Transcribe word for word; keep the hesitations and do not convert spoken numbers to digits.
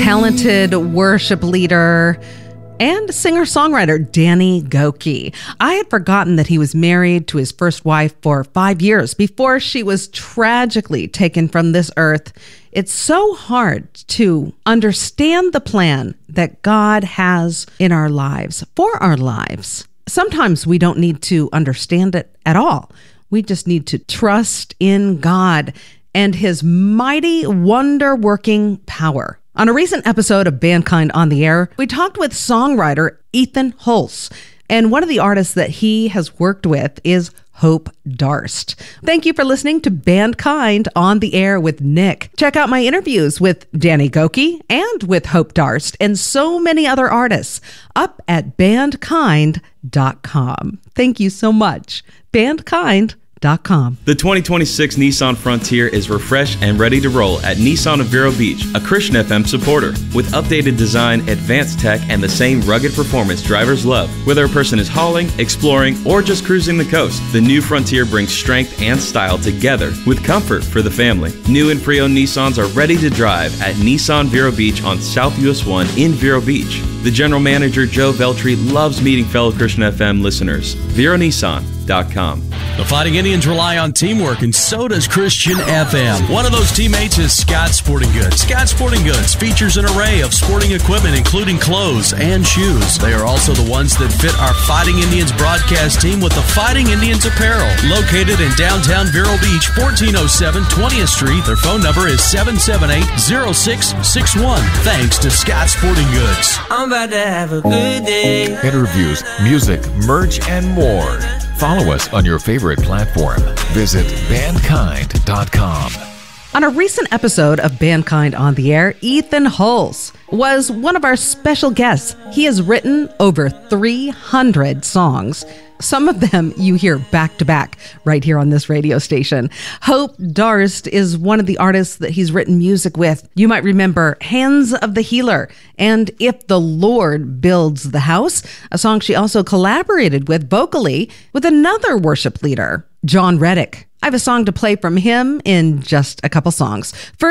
talented worship leader and singer-songwriter Danny Gokey. I had forgotten that he was married to his first wife for five years before she was tragically taken from this earth. It's so hard to understand the plan that God has in our lives, for our lives. Sometimes we don't need to understand it at all. We just need to trust in God and his mighty, wonder-working power. On a recent episode of Bandkind on the Air, we talked with songwriter Ethan Hulse, and one of the artists that he has worked with is Hope Darst. Thank you for listening to Bandkind on the Air with Nick. Check out my interviews with Danny Gokey and with Hope Darst and so many other artists up at bandkind dot com. Thank you so much. bandkind dot com. The twenty twenty-six Nissan Frontier is refreshed and ready to roll at Nissan of Vero Beach, a Christian F M supporter. With updated design, advanced tech, and the same rugged performance drivers love. Whether a person is hauling, exploring, or just cruising the coast, the new Frontier brings strength and style together with comfort for the family. New and pre-owned Nissans are ready to drive at Nissan Vero Beach on South U S one in Vero Beach. The general manager, Joe Veltri, loves meeting fellow Christian F M listeners. Vero Nissan dot com. The Fighting Indians rely on teamwork, and so does Christian F M. One of those teammates is Scott Sporting Goods. Scott Sporting Goods features an array of sporting equipment, including clothes and shoes. They are also the ones that fit our Fighting Indians broadcast team with the Fighting Indians apparel. Located in downtown Vero Beach, fourteen oh seven twentieth Street. Their phone number is seven seven eight, oh six six one. Thanks to Scott Sporting Goods. I'm about to have a good day. Interviews, music, merch, and more. Follow us on your favorite platform. Visit bandkind dot com. On a recent episode of Bandkind on the Air, Ethan Hulse was one of our special guests. He has written over three hundred songs. Some of them you hear back to back right here on this radio station. Hope Darst is one of the artists that he's written music with. You might remember Hands of the Healer and If the Lord Builds the House, a song she also collaborated with vocally with another worship leader, John Reddick. I have a song to play from him in just a couple songs. First,